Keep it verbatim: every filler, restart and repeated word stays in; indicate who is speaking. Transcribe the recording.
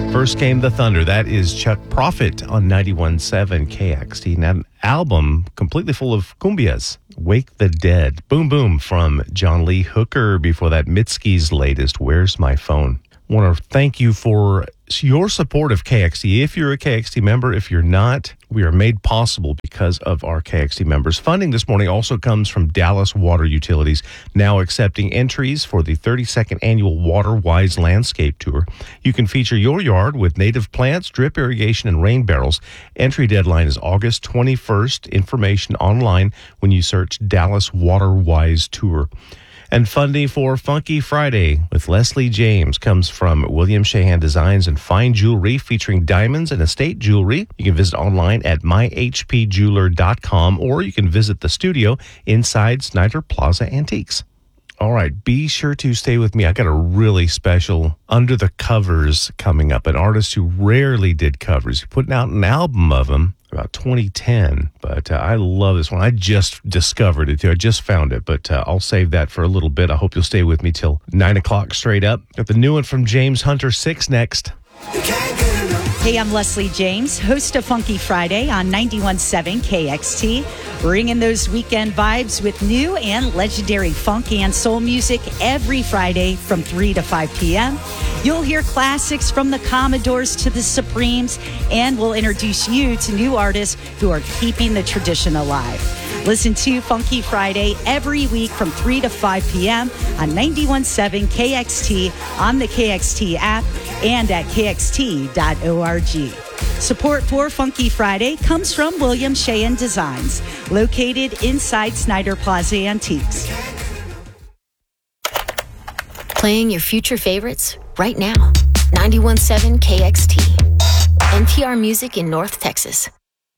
Speaker 1: First Came the Thunder. That is Chuck Prophet on ninety-one point seven K X T. Now, an album completely full of cumbias. Wake the Dead. Boom Boom from John Lee Hooker. Before that, Mitski's latest, Where's My Phone? I want to thank you for your support of K X T. If you're a K X T member, if you're not, we are made possible because of our K X T members. Funding this morning also comes from Dallas Water Utilities, now accepting entries for the thirty-second annual Water Wise Landscape Tour. You can feature your yard with native plants, drip irrigation, and rain barrels. Entry deadline is August twenty-first. Information online when you search Dallas Water Wise Tour. And funding for Funky Friday with Leslie James comes from William Shahan Designs and Fine Jewelry, featuring diamonds and estate jewelry. You can visit online at my h p jeweler dot com, or you can visit the studio inside Snyder Plaza Antiques. All right, be sure to stay with me. I got a really special Under the Covers coming up, an artist who rarely did covers. He's putting out an album of them about twenty ten, but uh, I love this one. I just discovered it, too. I just found it, but uh, I'll save that for a little bit. I hope you'll stay with me till nine o'clock straight up. Got the new one from James Hunter six next.
Speaker 2: Hey, I'm Leslie James, host of Funky Friday on ninety-one point seven K X T, bringing those weekend vibes with new and legendary funk and soul music every Friday from three to five p.m. You'll hear classics from the Commodores to the Supremes, and we'll introduce you to new artists who are keeping the tradition alive. Listen to Funky Friday every week from three to five p.m. on ninety-one point seven K X T, on the K X T app, and at k x t dot org. Support for Funky Friday comes from William Shahan Designs, located inside Snyder Plaza Antiques.
Speaker 3: Playing your future favorites right now. ninety-one point seven K X T. N P R Music in North Texas.